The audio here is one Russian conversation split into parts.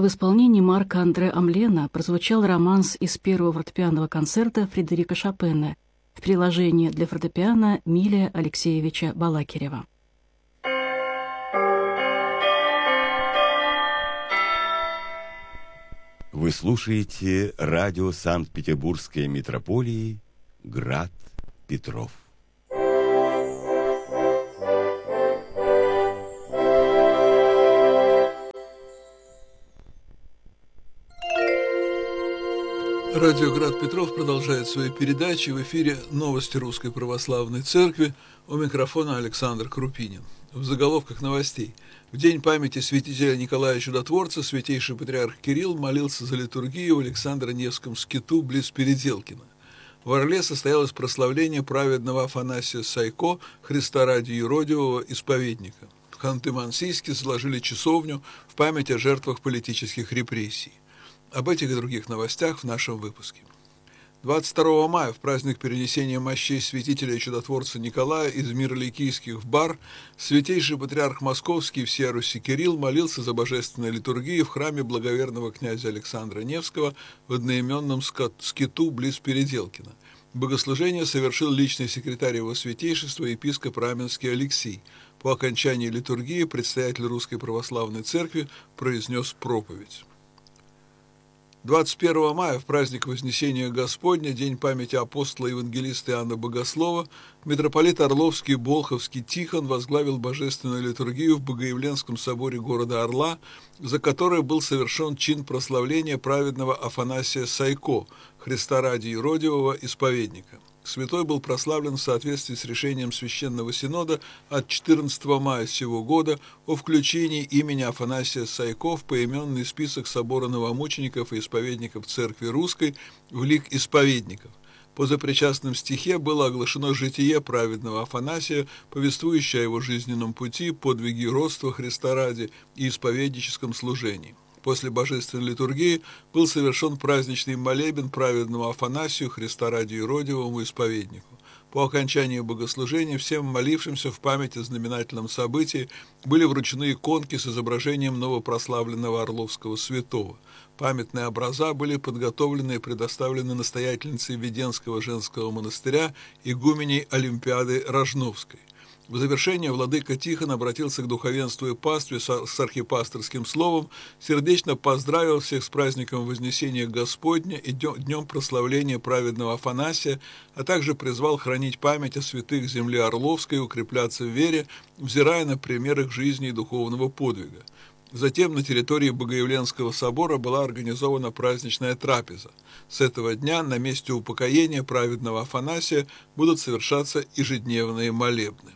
В исполнении Марка Андре Амлена прозвучал романс из первого фортепианного концерта Фредерика Шопена в приложении для фортепиано Милия Алексеевича Балакирева. Вы слушаете радио Санкт-Петербургской митрополии «Град Петров». Радио «Град Петров» продолжает свои передачи. В эфире новости Русской Православной Церкви. У микрофона Александр Крупинин. В заголовках новостей. В день памяти святителя Николая Чудотворца святейший патриарх Кирилл молился за литургию в Александро-Невском скиту близ Переделкина. В Орле состоялось прославление праведного Афанасия Сайко, Христа ради юродивого исповедника. В Ханты-Мансийске сложили часовню в память о жертвах политических репрессий. Об этих и других новостях в нашем выпуске. 22 мая, в праздник перенесения мощей святителя и чудотворца Николая из Мироликийских в Бар, святейший патриарх Московский всея Руси Кирилл молился за божественной литургией в храме благоверного князя Александра Невского в одноименном скиту близ Переделкина. Богослужение совершил личный секретарь его святейшества епископ Раменский Алексей. По окончании литургии предстоятель Русской Православной Церкви произнес проповедь. 21 мая, в праздник Вознесения Господня, день памяти апостола и евангелиста Иоанна Богослова, митрополит Орловский Болховский Тихон возглавил божественную литургию в Богоявленском соборе города Орла, за которой был совершен чин прославления праведного Афанасия Сайко, Христа ради юродивого исповедника. Святой был прославлен в соответствии с решением Священного Синода от 14 мая сего года о включении имени Афанасия Сайко в поименный список собора новомучеников и исповедников Церкви Русской в лик исповедников. По запричастном стихе было оглашено житие праведного Афанасия, повествующее о его жизненном пути, подвиге родства Христа ради и исповедническом служении. После божественной литургии был совершен праздничный молебен праведному Афанасию, Христа ради юродивому исповеднику. По окончании богослужения всем молившимся в память о знаменательном событии были вручены иконки с изображением новопрославленного орловского святого. Памятные образа были подготовлены и предоставлены настоятельницей Веденского женского монастыря игуменей Олимпиады Рожновской. В завершение владыка Тихон обратился к духовенству и пастве с архипасторским словом, сердечно поздравил всех с праздником Вознесения Господня и днем прославления праведного Афанасия, а также призвал хранить память о святых земли Орловской и укрепляться в вере, взирая на пример их жизни и духовного подвига. Затем на территории Богоявленского собора была организована праздничная трапеза. С этого дня на месте упокоения праведного Афанасия будут совершаться ежедневные молебны.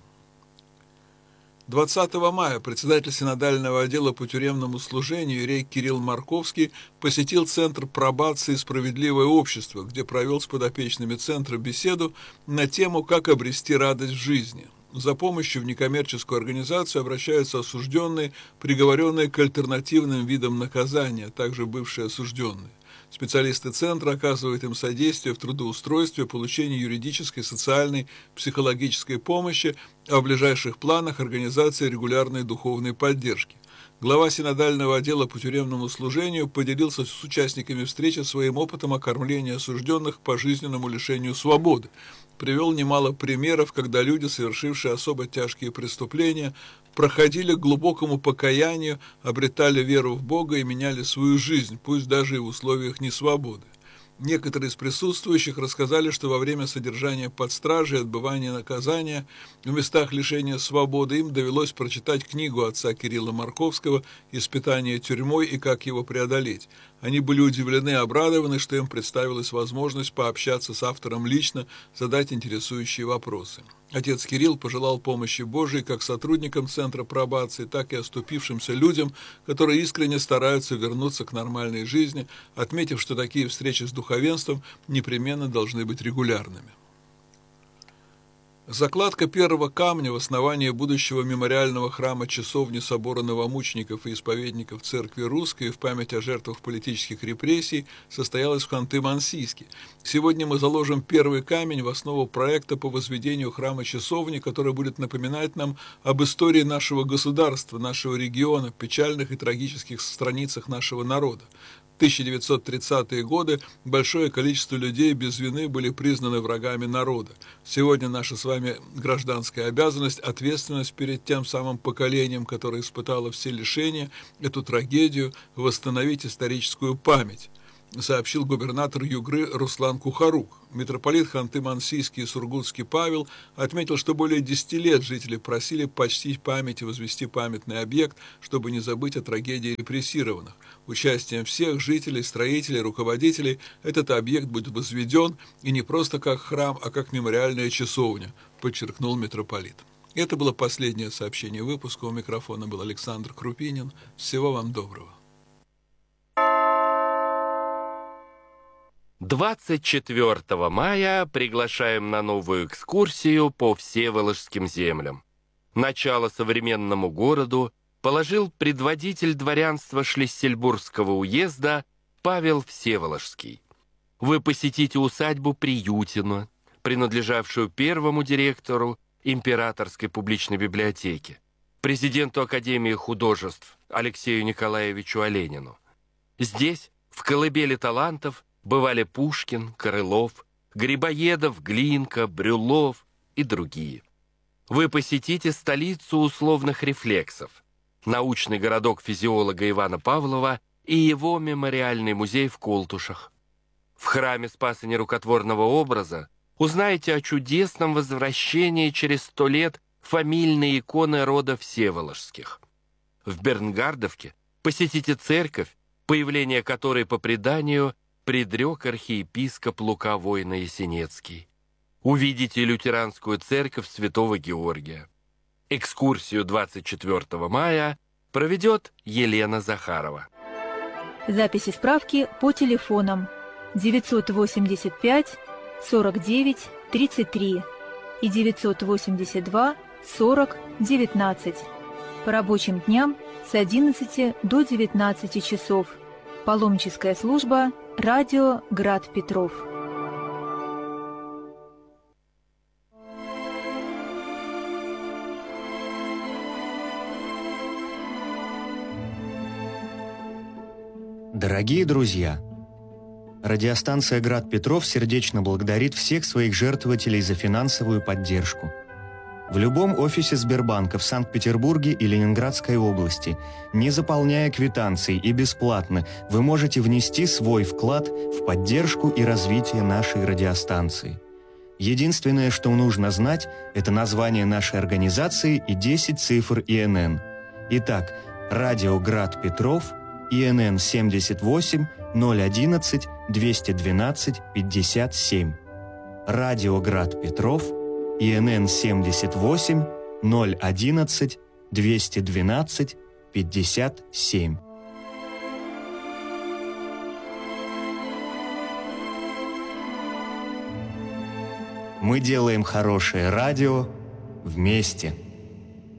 20 мая председатель синодального отдела по тюремному служению иерей Кирилл Марковский посетил Центр пробации «Справедливое общество», где провел с подопечными центра беседу на тему «Как обрести радость в жизни». За помощью в некоммерческую организацию обращаются осужденные, приговоренные к альтернативным видам наказания, а также бывшие осужденные. Специалисты центра оказывают им содействие в трудоустройстве, получении юридической, социальной, психологической помощи, а в ближайших планах организации регулярной духовной поддержки. Глава синодального отдела по тюремному служению поделился с участниками встречи своим опытом окормления осужденных к пожизненному лишению свободы. Привел немало примеров, когда люди, совершившие особо тяжкие преступления, проходили к глубокому покаянию, обретали веру в Бога и меняли свою жизнь, пусть даже и в условиях несвободы. Некоторые из присутствующих рассказали, что во время содержания под стражей и отбывания наказания в местах лишения свободы им довелось прочитать книгу отца Кирилла Марковского «Испытание тюрьмой и как его преодолеть». Они были удивлены и обрадованы, что им представилась возможность пообщаться с автором лично, задать интересующие вопросы. Отец Кирилл пожелал помощи Божией как сотрудникам Центра пробации, так и оступившимся людям, которые искренне стараются вернуться к нормальной жизни, отметив, что такие встречи с духовенством непременно должны быть регулярными. Закладка первого камня в основании будущего мемориального храма часовни собора новомучеников и исповедников Церкви Русской в память о жертвах политических репрессий состоялась в Ханты-Мансийске. Сегодня мы заложим первый камень в основу проекта по возведению храма часовни, который будет напоминать нам об истории нашего государства, нашего региона, печальных и трагических страницах нашего народа. В 1930-е годы большое количество людей без вины были признаны врагами народа. Сегодня наша с вами гражданская обязанность, ответственность перед тем самым поколением, которое испытало все лишения, эту трагедию, восстановить историческую память, сообщил губернатор Югры Руслан Кухарук. Митрополит Ханты-Мансийский и Сургутский Павел отметил, что более 10 лет жители просили почтить память и возвести памятный объект, чтобы не забыть о трагедии репрессированных. Участием всех жителей, строителей, руководителей этот объект будет возведен и не просто как храм, а как мемориальная часовня, подчеркнул митрополит. Это было последнее сообщение выпуска. У микрофона был Александр Крупинин. Всего вам доброго. 24 мая приглашаем на новую экскурсию по Всеволожским землям. Начало современному городу положил предводитель дворянства Шлиссельбургского уезда Павел Всеволожский. Вы посетите усадьбу Приютино, принадлежавшую первому директору Императорской публичной библиотеки, президенту Академии художеств Алексею Николаевичу Оленину. Здесь, в колыбели талантов, бывали Пушкин, Крылов, Грибоедов, Глинка, Брюллов и другие. Вы посетите столицу условных рефлексов, научный городок физиолога Ивана Павлова и его мемориальный музей в Колтушах. В храме Спаса Нерукотворного образа узнаете о чудесном возвращении через 100 лет фамильной иконы рода Всеволожских. В Бернгардовке посетите церковь, появление которой по преданию предрек архиепископ Лука Войно-Ясенецкий. Увидите лютеранскую церковь Святого Георгия. Экскурсию 24 мая проведет Елена Захарова. Записи справки по телефонам 985 49 33 и 982 40 19. По рабочим дням с 11 до 19 часов. Паломническая служба «Радио Град Петров». Дорогие друзья, радиостанция «Град Петров» сердечно благодарит всех своих жертвователей за финансовую поддержку. В любом офисе Сбербанка в Санкт-Петербурге и Ленинградской области, не заполняя квитанций и бесплатно, вы можете внести свой вклад в поддержку и развитие нашей радиостанции. Единственное, что нужно знать, это название нашей организации и 10 цифр ИНН. Итак, радио «Град Петров», ИНН 78 011 212 57. Радио «Град Петров», ИНН 78 011 212 57. Мы делаем хорошее радио вместе.